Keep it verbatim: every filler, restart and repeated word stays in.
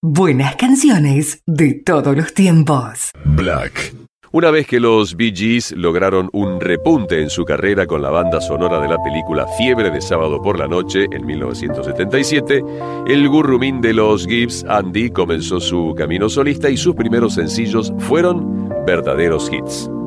Buenas canciones de todos los tiempos. Black. Una vez que los Bee Gees lograron un repunte en su carrera con la banda sonora de la película Fiebre de Sábado por la Noche en mil novecientos setenta y siete, el gurrumín de los Gibbs, Andy, comenzó su camino solista y sus primeros sencillos fueron verdaderos hits.